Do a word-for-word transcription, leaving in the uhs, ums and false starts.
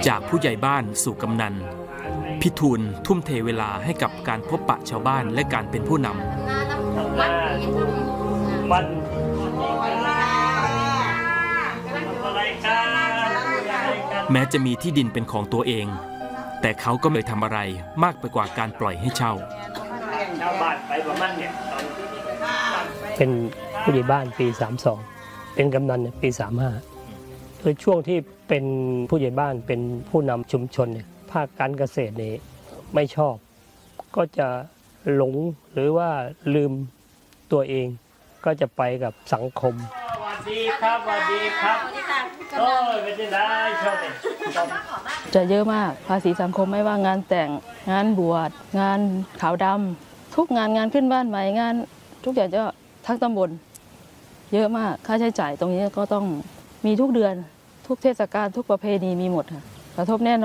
จากผู้ใหญ่บ้านสู่กำนันพี่ทูลทุ่มเทเวลาให้กับการพบปะชาวบ้านและการเป็นผู้นำแม้จะมีที่ดินเป็นของตัวเองแต่เขาก็ไม่ทำอะไรมากไปกว่าการปล่อยให้เช่าเป็นผู้ใหญ่บ้านปีสามสองเป็นกำนันปีสามห้าคือช่วงที่เป็นผู้ใหญ่บ้านเป็นผู้นำชุมชนเนี่ยภาคการเกษตรนี่ไม่ชอบก็จะหลงหรือว่าลืมตัวเองก็จะไปกับสังคมสวัสดีครับสวัสดีครับโอ้ยไม่ได้ชอบจะเยอะมากภาษีสังคมไม่ว่างานแต่งงานบวชงานขาวดำทุกงานงานขึ้นบ้านใหม่งานทุกอย่างจะทั้งตำบลเยอะมากค่าใช้จ่ายตรงนี้ก็ต้องมีทุกเดือนทุกเทศกาลทุกประเพณีมีหมดค่ะกระทบแน่นอน